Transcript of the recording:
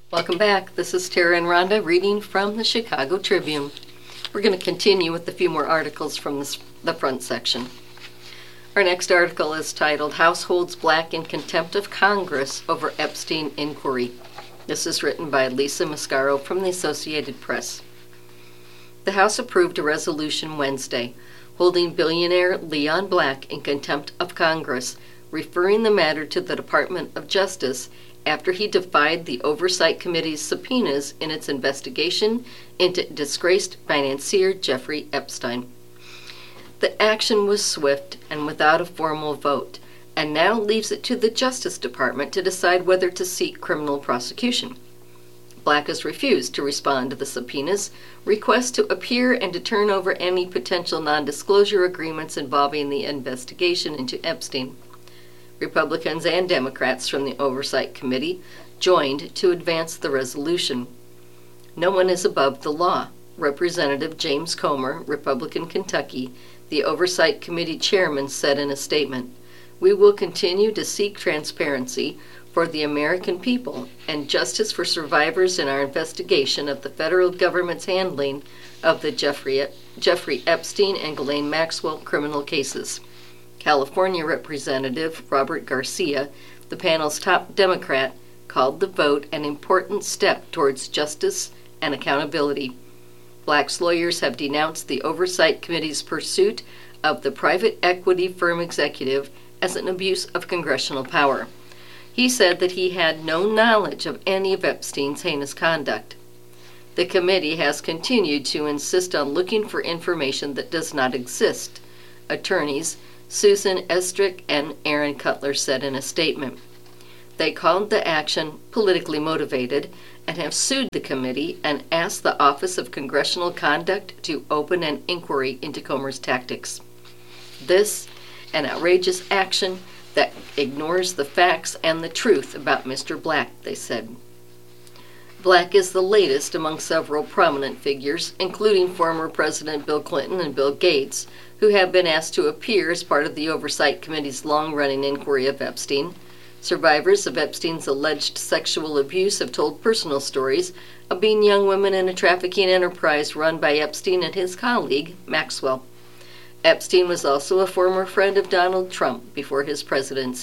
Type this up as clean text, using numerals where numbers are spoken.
Welcome back. This is Tara and Rhonda reading from the Chicago Tribune. We're going to continue with a few more articles from the front section. Our next article is titled, House Holds Black in Contempt of Congress Over Epstein Inquiry. This is written by Lisa Mascaro from the Associated Press. The House approved a resolution Wednesday holding billionaire Leon Black in contempt of Congress, referring the matter to the Department of Justice after he defied the Oversight Committee's subpoenas in its investigation into disgraced financier Jeffrey Epstein. The action was swift and without a formal vote, and now leaves it to the Justice Department to decide whether to seek criminal prosecution. Black has refused to respond to the subpoenas, requests to appear, and to turn over any potential non-disclosure agreements involving the investigation into Epstein. Republicans and Democrats from the Oversight Committee joined to advance the resolution. No one is above the law, Representative James Comer, Republican Kentucky, the Oversight Committee chairman, said in a statement. We will continue to seek transparency for the American people and justice for survivors in our investigation of the federal government's handling of the Jeffrey Epstein and Ghislaine Maxwell criminal cases. California Representative Robert Garcia, the panel's top Democrat, called the vote an important step towards justice and accountability. Black's lawyers have denounced the Oversight Committee's pursuit of the private equity firm executive as an abuse of congressional power. He said that he had no knowledge of any of Epstein's heinous conduct. The committee has continued to insist on looking for information that does not exist, attorneys Susan Estrich and Aaron Cutler said in a statement. They called the action politically motivated and have sued the committee and asked the Office of Congressional Conduct to open an inquiry into Comer's tactics. This, an outrageous action that ignores the facts and the truth about Mr. Black, they said. Black is the latest among several prominent figures, including former President Bill Clinton and Bill Gates, who have been asked to appear as part of the Oversight Committee's long-running inquiry of Epstein. Survivors of Epstein's alleged sexual abuse have told personal stories of being young women in a trafficking enterprise run by Epstein and his colleague, Maxwell. Epstein was also a former friend of Donald Trump before his presidency.